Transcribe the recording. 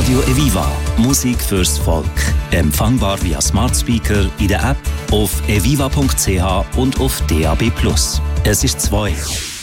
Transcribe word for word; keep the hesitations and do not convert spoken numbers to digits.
Radio Eviva. Musik fürs Volk. Empfangbar via Smart Speaker, in der App, auf eviva punkt c h und auf D A B plus. Es ist zwei.